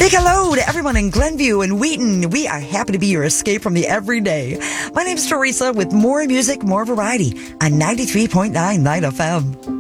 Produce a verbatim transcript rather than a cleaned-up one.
Big hello to everyone in Glenview and Wheaton. We are happy to be your escape from the everyday. My name's Teresa with more music, more variety on ninety-three point nine Night F M.